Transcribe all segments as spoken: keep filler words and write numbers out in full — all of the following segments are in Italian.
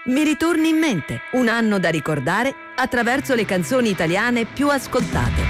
Mi ritorni in mente, un anno da ricordare attraverso le canzoni italiane più ascoltate.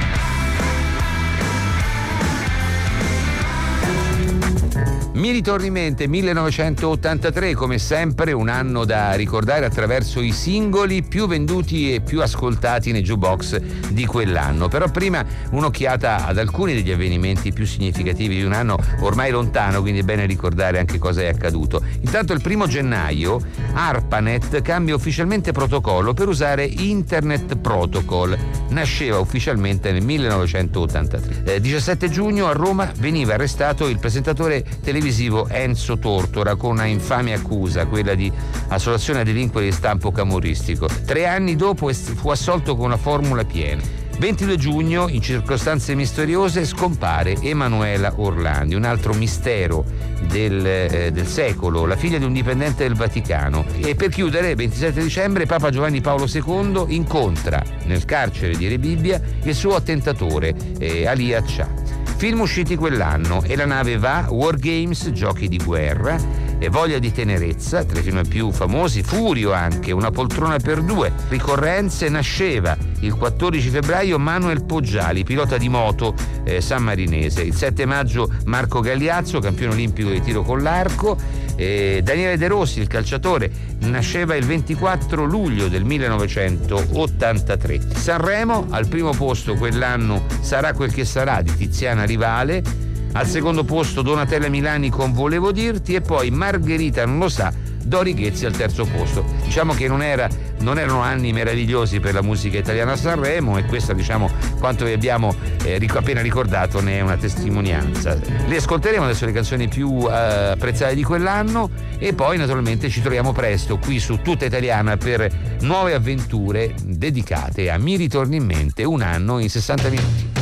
Mi ritorni in mente millenovecentottantatré, come sempre un anno da ricordare attraverso i singoli più venduti e più ascoltati nei jukebox di quell'anno. Però prima un'occhiata ad alcuni degli avvenimenti più significativi di un anno ormai lontano, quindi è bene ricordare anche cosa è accaduto. Intanto il primo gennaio ARPANET cambia ufficialmente protocollo per usare Internet Protocol. Nasceva ufficialmente nel millenovecentottantatré. Eh, diciassette giugno a Roma veniva arrestato il presentatore televisivo Enzo Tortora con una infame accusa, quella di associazione a delinquere di stampo camorristico. Tre anni dopo fu assolto con una formula piena. ventidue giugno, in circostanze misteriose, scompare Emanuela Orlandi, un altro mistero del, eh, del secolo, la figlia di un dipendente del Vaticano. E per chiudere, ventisette dicembre, Papa Giovanni Paolo secondo incontra nel carcere di Rebibbia il suo attentatore, eh, Ali Accià. Film usciti quell'anno: E la nave va, War Games, giochi di guerra, e Voglia di tenerezza, tra i film più famosi, Furio anche, Una poltrona per due, Ricorrenze, Nasceva il quattordici febbraio Manuel Poggiali, pilota di moto eh, sammarinese. Il sette maggio Marco Gagliazzo, campione olimpico di tiro con l'arco. eh, Daniele De Rossi, il calciatore, nasceva il ventiquattro luglio del millenovecentottantatré. Sanremo, al primo posto quell'anno Sarà quel che sarà di Tiziana Rivale, al secondo posto Donatella Milani con Volevo dirti, e poi Margherita non lo sa, Dori Ghezzi al terzo posto. Diciamo che non, era, non erano anni meravigliosi per la musica italiana a Sanremo, e questo, diciamo, quanto vi abbiamo eh, appena ricordato ne è una testimonianza. Le ascolteremo adesso, le canzoni più eh, apprezzate di quell'anno, e poi naturalmente ci troviamo presto qui su Tutta Italiana per nuove avventure dedicate a Mi ritorni in mente un anno in sessanta minuti.